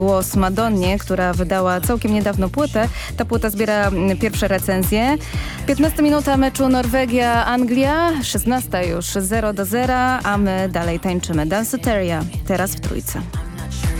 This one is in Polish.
Głos Madonnie, która wydała całkiem niedawno płytę. Ta płyta zbiera pierwsze recenzje. 15 minuta meczu Norwegia-Anglia, 16 już 0-0, a my dalej tańczymy. Danceteria, teraz w trójce.